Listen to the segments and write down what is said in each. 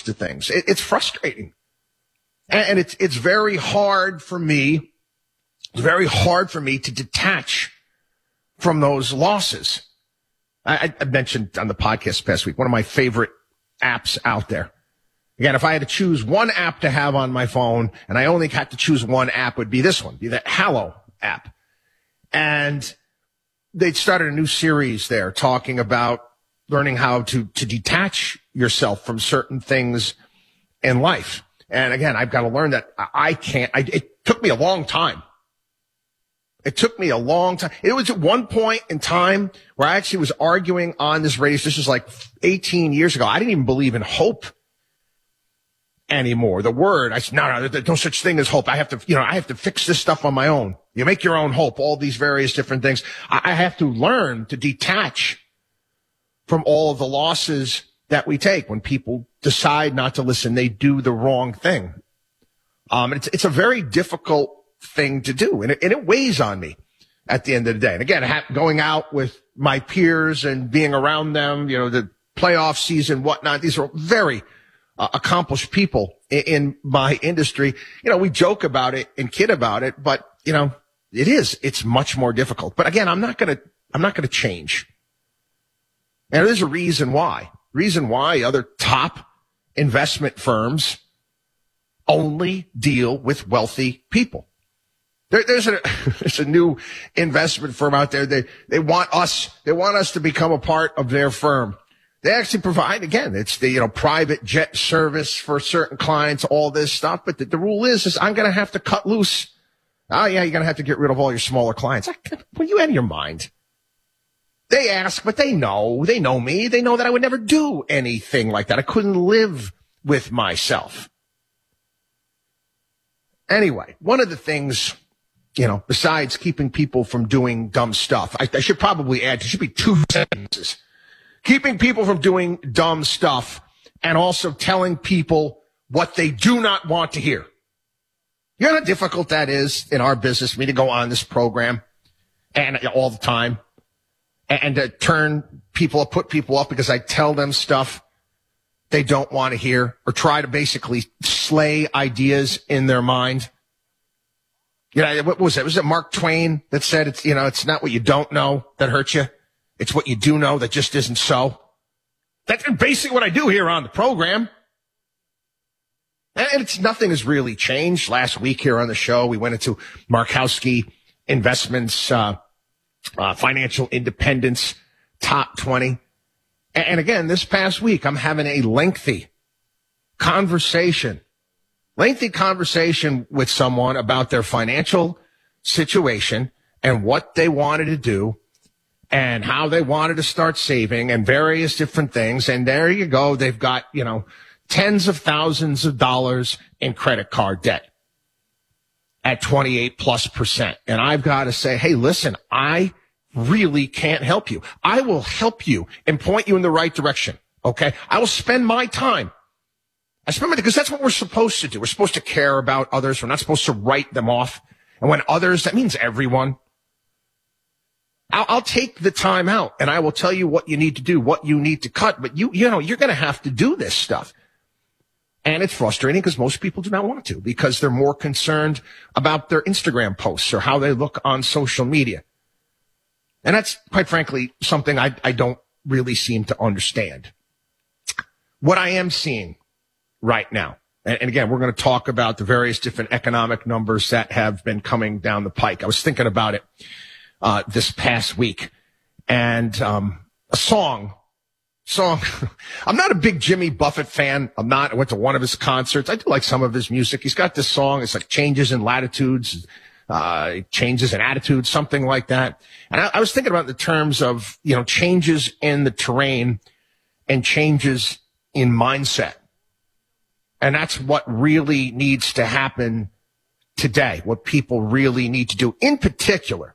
to things. It's frustrating. And it's very hard for me. It's very hard for me to detach from those losses. I mentioned on the podcast this past week, one of my favorite apps out there. Again, if I had to choose one app to have on my phone and I only had to choose one app, would be this one, be the Hallow app. And they started a new series there talking about learning how to detach yourself from certain things in life. And again, I've got to learn that I can't. It took me a long time. It took me a long time. It was at one point in time where I actually was arguing on this radio. This was like 18 years ago. I didn't even believe in hope anymore. The word, I said, no, there's no such thing as hope. I have to fix this stuff on my own. You make your own hope, all these various different things. I have to learn to detach from all of the losses that we take when people decide not to listen. They do the wrong thing. It's a very difficult thing to do, and it weighs on me at the end of the day. And again, going out with my peers and being around them, the playoff season, whatnot, these are very accomplished people in my industry. We joke about it and kid about it, but it's much more difficult. But again, I'm not going to change. And there's a reason why other top investment firms only deal with wealthy people. There's a new investment firm out there. They want us to become a part of their firm. They actually provide, again, it's the, private jet service for certain clients, all this stuff. But the rule is I'm going to have to cut loose. Oh yeah, you're going to have to get rid of all your smaller clients. Were you out of your mind? They ask, but they know me. They know that I would never do anything like that. I couldn't live with myself. Anyway, one of the things, besides keeping people from doing dumb stuff, I should probably add, there should be 2 sentences. Keeping people from doing dumb stuff and also telling people what they do not want to hear. You know how difficult that is in our business for me to go on this program and all the time and to put people up because I tell them stuff they don't want to hear or try to basically slay ideas in their mind. What was it? Was it Mark Twain that said it's not what you don't know that hurts you. It's what you do know that just isn't so. That's basically what I do here on the program. And nothing has really changed. Last week here on the show, we went into Markowski Investments, Financial Independence Top 20. And again, this past week, I'm having a lengthy conversation with someone about their financial situation and what they wanted to do and how they wanted to start saving and various different things. And there you go. They've got, tens of thousands of dollars in credit card debt at 28+%. And I've got to say, hey, listen, I really can't help you. I will help you and point you in the right direction. Okay. I will spend my time. Because that's what we're supposed to do. We're supposed to care about others. We're not supposed to write them off. And when others, that means everyone. I'll take the time out and I will tell you what you need to do, what you need to cut. But you're going to have to do this stuff. And it's frustrating because most people do not want to because they're more concerned about their Instagram posts or how they look on social media. And that's, quite frankly, something I don't really seem to understand. What I am seeing right now, and again, we're going to talk about the various different economic numbers that have been coming down the pike. I was thinking about it this past week, and a song. I'm not a big Jimmy Buffett fan. I went to one of his concerts. I do like some of his music. He's got this song. It's like Changes in Latitudes, Changes in Attitudes, something like that. And I was thinking about the terms of, changes in the terrain and changes in mindset. And that's what really needs to happen today, what people really need to do. In particular,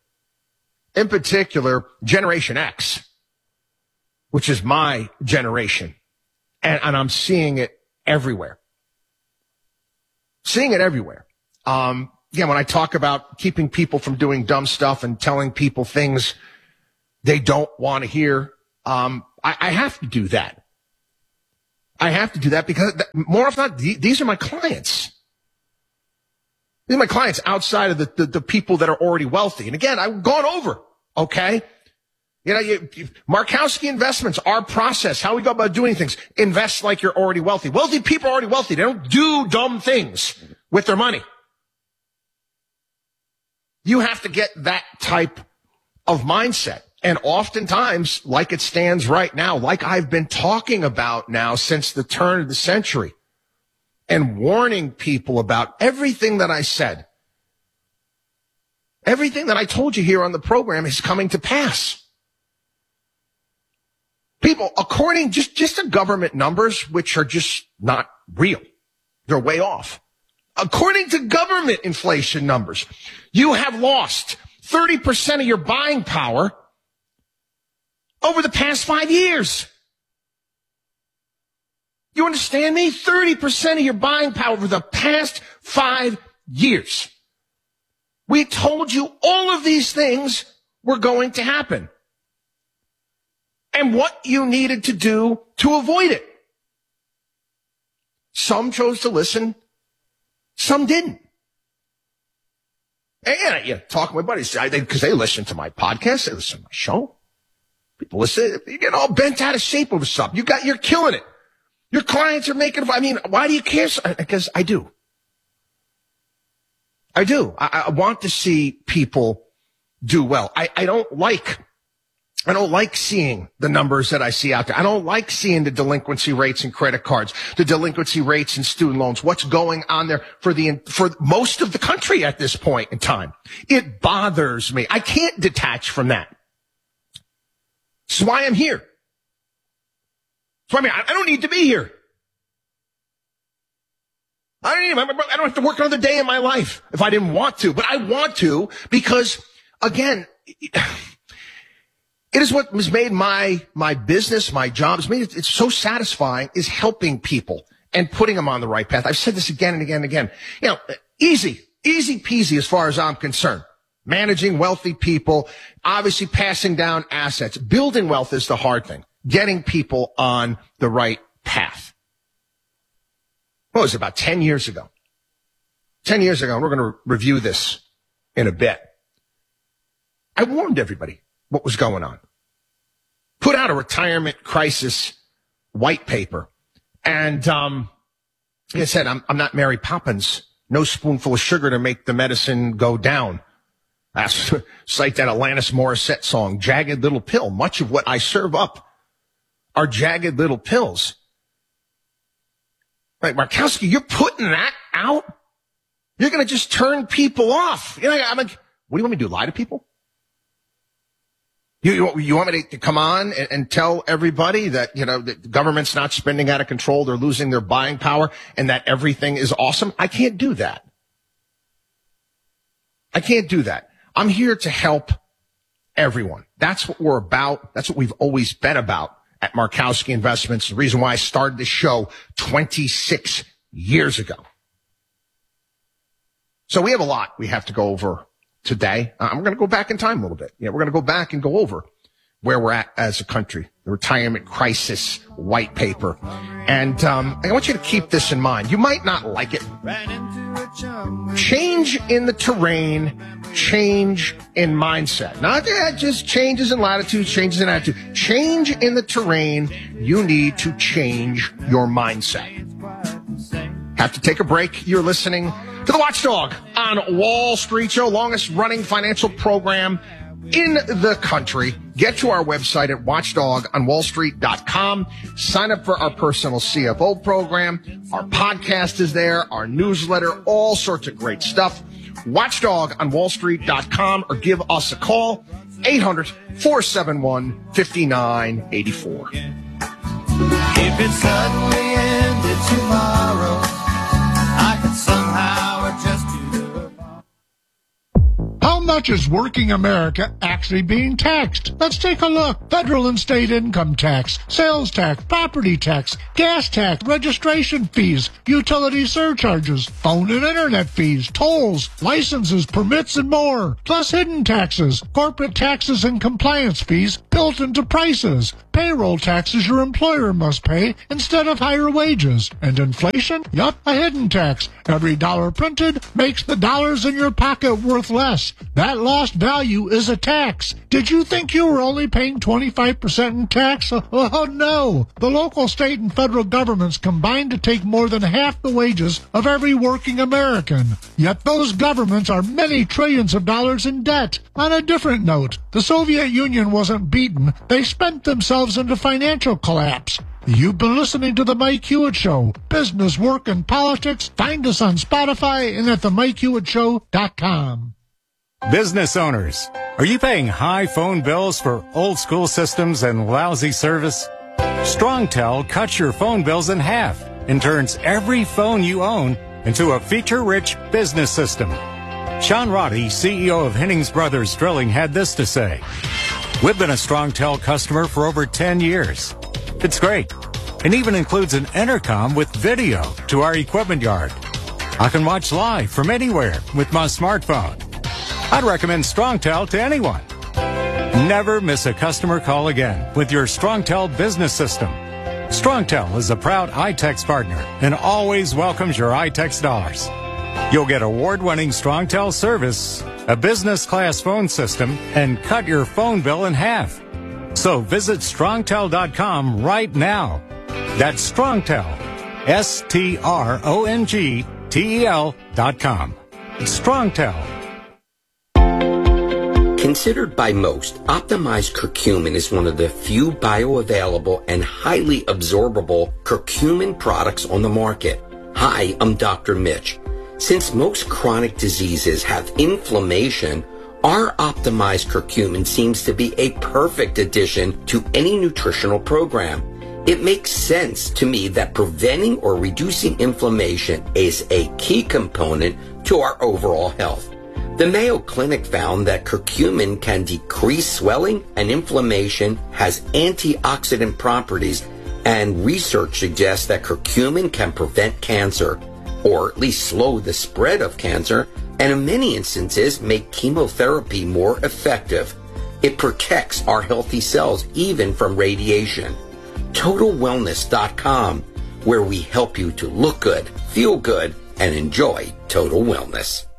Generation X, which is my generation. And I'm seeing it everywhere. Again, when I talk about keeping people from doing dumb stuff and telling people things they don't want to hear, I have to do that. I have to do that because more often than not, these are my clients. These are my clients outside of the people that are already wealthy. And again, I've gone over, okay? Markowski Investments, our process, how we go about doing things. Invest like you're already wealthy. Wealthy people are already wealthy. They don't do dumb things with their money. You have to get that type of mindset. And oftentimes, like it stands right now, like I've been talking about now since the turn of the century, and warning people about everything that I said, everything that I told you here on the program is coming to pass. People, according just to government numbers, which are just not real, they're way off. According to government inflation numbers, you have lost 30% of your buying power over the past 5 years. You understand me? 30% of your buying power over the past 5 years. We told you all of these things were going to happen. And what you needed to do to avoid it. Some chose to listen, some didn't. And talk to my buddies, because they listen to my podcast, they listen to my show. People listen, you get all bent out of shape over something. You're killing it. Your clients are making, why do you care? Because I do. I want to see people do well. I don't like seeing the numbers that I see out there. I don't like seeing the delinquency rates in credit cards, the delinquency rates in student loans, what's going on there for most of the country at this point in time. It bothers me. I can't detach from that. That's why I'm here. So I don't need to be here. I don't have to work another day in my life if I didn't want to, but I want to because, again, it is what has made my business, my job, it's so satisfying, is helping people and putting them on the right path. I've said this again and again and again. Easy peasy as far as I'm concerned. Managing wealthy people, obviously passing down assets. Building wealth is the hard thing. Getting people on the right path. What was it, about 10 years ago? 10 years ago, and we're going to review this in a bit. I warned everybody what was going on. Put out a retirement crisis white paper. And like I said, I'm not Mary Poppins. No spoonful of sugar to make the medicine go down. I cite that Alanis Morissette song, Jagged Little Pill. Much of what I serve up are jagged little pills. Like, Markowski, you're putting that out? You're going to just turn people off. I'm like, what do you want me to do, lie to people? You want me to come on and tell everybody that, the government's not spending out of control, they're losing their buying power, and that everything is awesome? I can't do that. I can't do that. I'm here to help everyone. That's what we're about. That's what we've always been about at Markowski Investments. The reason why I started this show 26 years ago. So we have a lot we have to go over today. I'm going to go back in time a little bit. We're going to go back and go over where we're at as a country, the retirement crisis white paper. And I want you to keep this in mind. You might not like it. Change in the terrain, change in mindset. Not just changes in latitude, changes in attitude. Change in the terrain. You need to change your mindset. Have to take a break. You're listening to the Watchdog on Wall Street Show, longest running financial program in the country. Get to our website at watchdogonwallstreet.com. Sign up for our personal CFO program. Our podcast is there, our newsletter, all sorts of great stuff. Watchdogonwallstreet.com, or give us a call, 800-471-5984. If it suddenly ended tomorrow, I could somehow adjust to the... How much much is working America actually being taxed? Let's take a look. Federal and state income tax, sales tax, property tax, gas tax, registration fees, utility surcharges, phone and internet fees, tolls, licenses, permits, and more. Plus hidden taxes, corporate taxes and compliance fees built into prices, payroll taxes your employer must pay instead of higher wages, and inflation? Yup, a hidden tax. Every dollar printed makes the dollars in your pocket worth less. That lost value is a tax. Did you think you were only paying 25% in tax? Oh no! The local, state, and federal governments combine to take more than half the wages of every working American. Yet those governments are many trillions of dollars in debt. On a different note, the Soviet Union wasn't beaten. They spent themselves into financial collapse. You've been listening to The Mike Hewitt Show. Business, work, and politics. Find us on Spotify and at themikehewittShow.com. Business owners, are you paying high phone bills for old school systems and lousy service? StrongTel cuts your phone bills in half and turns every phone you own into a feature-rich business system. Sean Roddy, CEO of Hennings Brothers Drilling, had this to say. We've been a StrongTel customer for over 10 years. It's great. It even includes an intercom with video to our equipment yard. I can watch live from anywhere with my smartphone. I'd recommend StrongTel to anyone. Never miss a customer call again with your StrongTel business system. StrongTel is a proud iTex partner and always welcomes your iTex dollars. You'll get award-winning StrongTel service, a business-class phone system, and cut your phone bill in half. So visit StrongTel.com right now. That's StrongTel, StrongTel.com. StrongTel. Considered by most, optimized curcumin is one of the few bioavailable and highly absorbable curcumin products on the market. Hi, I'm Dr. Mitch. Since most chronic diseases have inflammation, our optimized curcumin seems to be a perfect addition to any nutritional program. It makes sense to me that preventing or reducing inflammation is a key component to our overall health. The Mayo Clinic found that curcumin can decrease swelling and inflammation, has antioxidant properties, and research suggests that curcumin can prevent cancer, or at least slow the spread of cancer, and in many instances make chemotherapy more effective. It protects our healthy cells even from radiation. TotalWellness.com, where we help you to look good, feel good, and enjoy total wellness.